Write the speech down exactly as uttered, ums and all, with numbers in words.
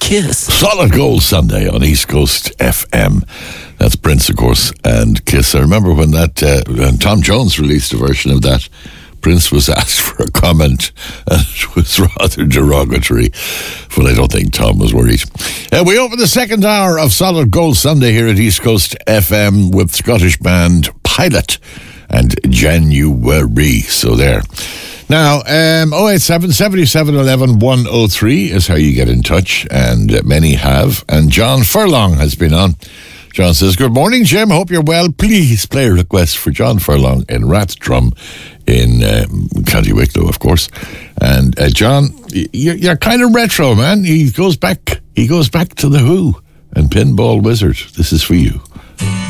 Kiss. Solid Gold Sunday on East Coast F M. That's Prince, of course, and Kiss. I remember when that, uh, when Tom Jones released a version of that, Prince was asked for a comment, and it was rather derogatory, but I don't think Tom was worried. Uh, we open the second hour of Solid Gold Sunday here at East Coast F M with Scottish band Pilot and January. So there. Now, um, oh eight seven, seven seven one one, one oh three is how you get in touch, and uh, many have. And John Furlong has been on. John says, good morning, Jim. Hope you're well. Please play a request for John Furlong in Rathdrum in uh, County Wicklow, of course. And uh, John, you're, you're kind of retro, man. He goes back. He goes back to the Who and Pinball Wizard. This is for you.